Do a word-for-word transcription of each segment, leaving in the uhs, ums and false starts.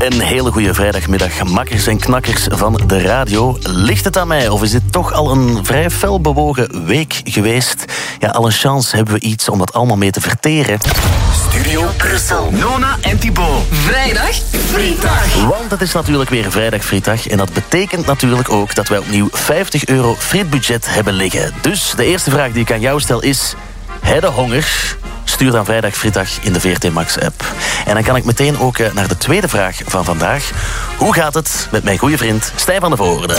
Een hele goede vrijdagmiddag, makkers en knakkers van de radio. Ligt het aan mij of is dit toch al een vrij fel bewogen week geweest? Ja, alle chance hebben we iets om dat allemaal mee te verteren. Studio Brussel. Nona en Thibaut. Vrijdag Frietdag. Want het is natuurlijk weer vrijdag Frietdag. En dat betekent natuurlijk ook dat wij opnieuw vijftig euro frietbudget hebben liggen. Dus de eerste vraag die ik aan jou stel is: heb je honger? Stuur dan vrijdag Frietdag in de V R T Max app. En dan kan ik meteen ook naar de tweede vraag van vandaag. Hoe gaat het met mijn goede vriend Stijn van de Voorde?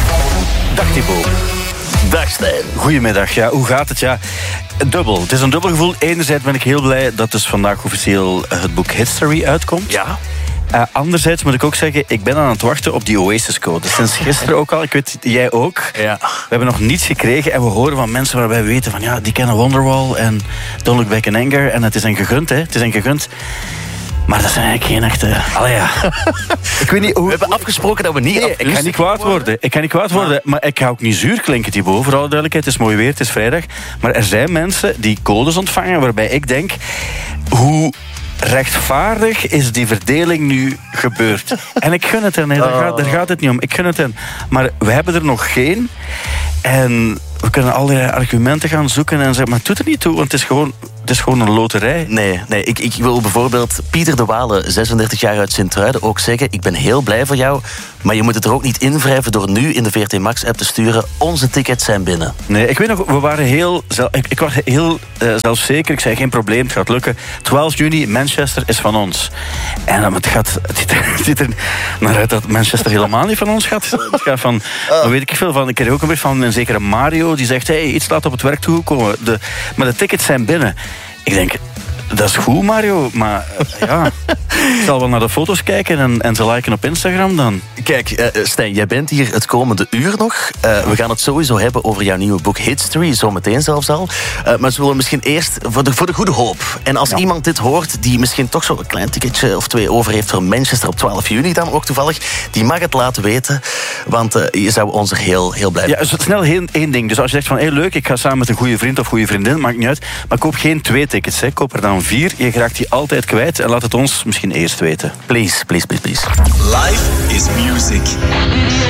Dag Thibaut. Dag Stijn. Goedemiddag. Ja, hoe gaat het? Ja, dubbel. Het is een dubbel gevoel. Enerzijds ben ik heel blij dat dus vandaag officieel het boek History uitkomt. Ja. Uh, anderzijds moet ik ook zeggen, ik ben aan het wachten op die Oasis-code. Sinds gisteren ook al, ik weet, jij ook. Ja. We hebben nog niets gekregen en we horen van mensen waarbij we weten van ja, die kennen Wonderwall en Don't Look Back in Anger. En het is een gegund, hè. Het is een gegund. Maar dat zijn eigenlijk geen echte... Allee, ja. Ik weet niet hoe... We hebben afgesproken dat we niet... Nee, ik ga niet kwaad worden. Ik ga niet kwaad worden, maar ik ga ook niet zuur klinken, Thibaut. Voor alle duidelijkheid, het is mooi weer, het is vrijdag. Maar er zijn mensen die codes ontvangen waarbij ik denk... hoe rechtvaardig is die verdeling nu gebeurd? En ik gun het hen, daar, gaat, daar gaat het niet om. Ik gun het hen. Maar we hebben er nog geen. En we kunnen allerlei argumenten gaan zoeken en zeggen, maar het doet er niet toe, want het is gewoon, het is gewoon een loterij. Nee, nee ik, ik wil bijvoorbeeld Pieter de Wale, zesendertig jaar uit Sint-Truiden, ook zeggen, ik ben heel blij voor jou, maar je moet het er ook niet invrijven door nu in de V R T Max app te sturen, onze tickets zijn binnen. Nee, ik weet nog, we waren heel, ik, ik was heel uh, zelfzeker, ik zei geen probleem, het gaat lukken. twaalf juni, Manchester is van ons. En um, het gaat, het ziet, er, het ziet er naar uit dat Manchester helemaal niet van ons gaat. Het gaat van, oh. Dan weet ik veel van, ik kreeg ook een beetje van een zekere Mario, die zegt, hey, iets laat op het werk toekomen. De, maar de tickets zijn binnen. Ik denk, dat is goed, Mario, maar uh, ja, ik zal wel naar de foto's kijken en, en ze liken op Instagram dan. Kijk, uh, Stijn, jij bent hier het komende uur nog. Uh, we gaan het sowieso hebben over jouw nieuwe boek History, zo meteen zelfs al. Uh, maar ze willen misschien eerst voor de, voor de goede hoop. En als ja. iemand dit hoort, die misschien toch zo'n klein ticketje of twee over heeft voor Manchester op twaalf juni dan ook toevallig, die mag het laten weten, want uh, je zou ons er heel, heel blij Ja, dus snel één, één ding. Dus als je zegt van, hé hey, leuk, ik ga samen met een goede vriend of goede vriendin, maakt niet uit, maar koop geen twee tickets, hè. Koop er dan vier. Je raakt die altijd kwijt en laat het ons misschien eerst weten. Please, please, please, please. Life is music.